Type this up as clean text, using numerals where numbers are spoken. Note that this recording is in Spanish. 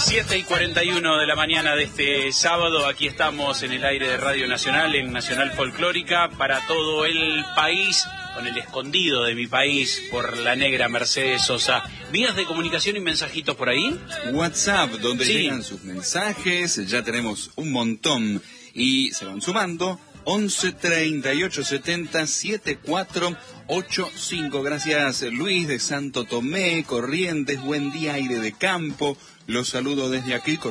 7:41 de la mañana de este sábado, aquí estamos en el aire de Radio Nacional, en Nacional Folclórica, para todo el país, con el escondido de mi país, por la negra Mercedes Sosa. ¿Vías de comunicación y mensajitos por ahí? WhatsApp, donde sí, llegan sus mensajes, ya tenemos un montón y se van sumando. 11 38 70 7485. Gracias Luis de Santo Tomé, Corrientes, buen día aire de campo. Los saludo desde aquí.